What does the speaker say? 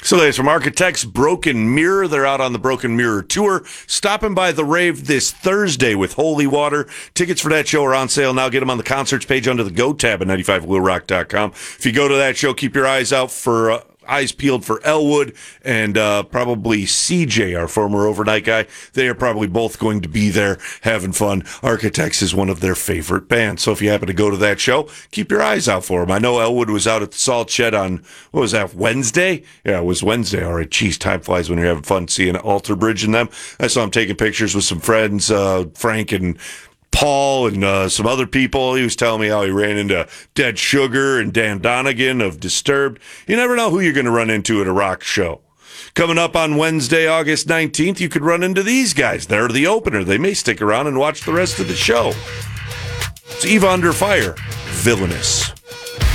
So that's from Architects Broken Mirror. They're out on the Broken Mirror tour. Stopping by the Rave this Thursday with Holy Water. Tickets for that show are on sale now. Get them on the concerts page under the Go tab at 95wheelrock.com. If you go to that show, keep your eyes out for... eyes peeled for Elwood and probably CJ, our former overnight guy. They are probably both going to be there having fun. Architects is one of their favorite bands. So if you happen to go to that show, keep your eyes out for them. I know Elwood was out at the Salt Shed on, what was that, Wednesday? Yeah, it was Wednesday. All right, geez, time flies when you're having fun seeing Alter Bridge and them. I saw him taking pictures with some friends, Frank and Paul and some other people. He was telling me how he ran into Dead Sugar and Dan Donegan of Disturbed. You never know who you're going to run into at a rock show. Coming up on Wednesday, August 19th, you could run into these guys. They're the opener. They may stick around and watch the rest of the show. It's Eva Under Fire, Villainous.